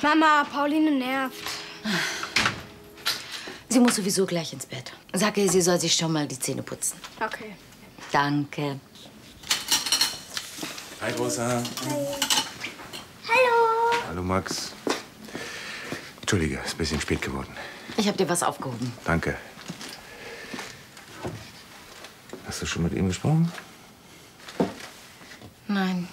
Mama, Pauline nervt. Sie muss sowieso gleich ins Bett. Sag ihr, sie soll sich schon mal die Zähne putzen. Okay. Danke. Hi, Rosa. Hi. Hallo. Hallo, Max. Entschuldige, ist ein bisschen spät geworden. Ich habe dir was aufgehoben. Danke. Hast du schon mit ihm gesprochen? Nein.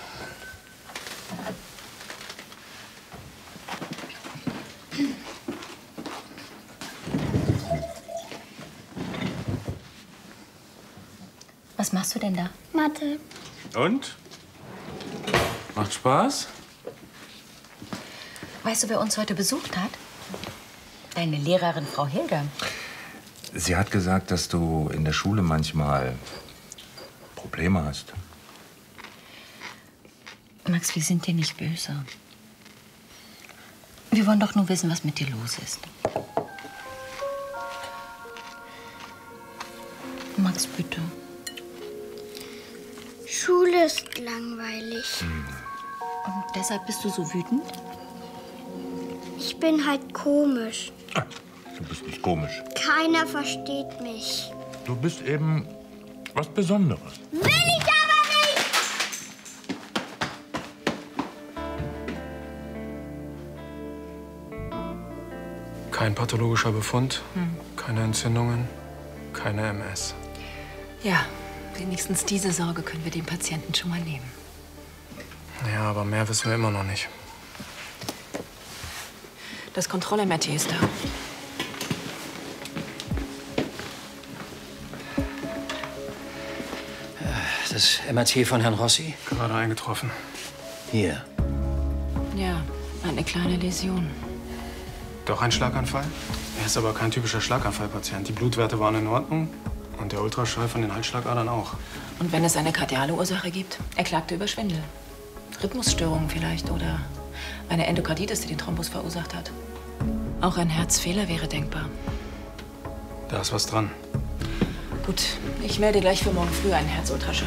Was machst du denn da? Mathe. Und? Macht Spaß? Weißt du, wer uns heute besucht hat? Deine Lehrerin, Frau Hilde. Sie hat gesagt, dass du in der Schule manchmal Probleme hast. Max, wir sind dir nicht böse. Wir wollen doch nur wissen, was mit dir los ist. Max, bitte. Schule ist langweilig. Und deshalb bist du so wütend? Ich bin halt komisch. Ah, du bist nicht komisch. Keiner versteht mich. Du bist eben was Besonderes. Will ich aber nicht! Kein pathologischer Befund, keine Entzündungen, keine MS. Ja, wenigstens diese Sorge können wir dem Patienten schon mal nehmen. Ja, aber mehr wissen wir immer noch nicht. Das Kontroll-MRT ist da. Das MRT von Herrn Rossi? Gerade eingetroffen. Hier. Ja, eine kleine Läsion. Doch ein Schlaganfall? Er ist aber kein typischer Schlaganfallpatient. Die Blutwerte waren in Ordnung und der Ultraschall von den Halsschlagadern auch. Und wenn es eine kardiale Ursache gibt? Er klagte über Schwindel. Rhythmusstörungen vielleicht oder eine Endokarditis, die den Thrombus verursacht hat. Auch ein Herzfehler wäre denkbar. Da ist was dran. Gut, ich melde gleich für morgen früh einen Herzultraschall.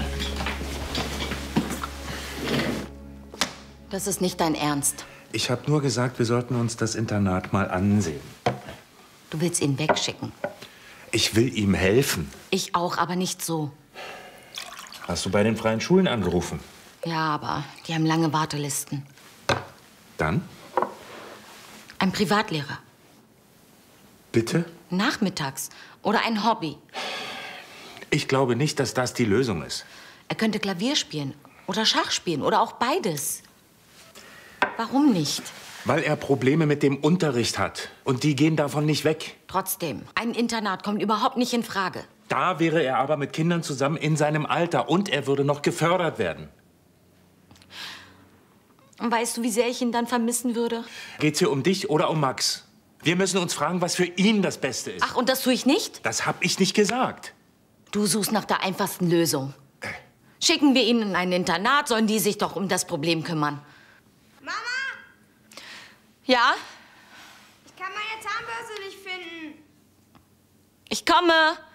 Das ist nicht dein Ernst. Ich habe nur gesagt, wir sollten uns das Internat mal ansehen. Du willst ihn wegschicken. Ich will ihm helfen. Ich auch, aber nicht so. Hast du bei den freien Schulen angerufen? Ja, aber die haben lange Wartelisten. Dann? Ein Privatlehrer. Bitte? Nachmittags. Oder ein Hobby. Ich glaube nicht, dass das die Lösung ist. Er könnte Klavier spielen oder Schach spielen oder auch beides. Warum nicht? Weil er Probleme mit dem Unterricht hat. Und die gehen davon nicht weg. Trotzdem, ein Internat kommt überhaupt nicht in Frage. Da wäre er aber mit Kindern zusammen in seinem Alter. Und er würde noch gefördert werden. Und weißt du, wie sehr ich ihn dann vermissen würde? Geht's hier um dich oder um Max? Wir müssen uns fragen, was für ihn das Beste ist. Ach, und das tue ich nicht? Das hab ich nicht gesagt. Du suchst nach der einfachsten Lösung. Schicken wir ihn in ein Internat, sollen die sich doch um das Problem kümmern. Mama, Ja? ich kann meine Zahnbürste nicht finden. Ich komme.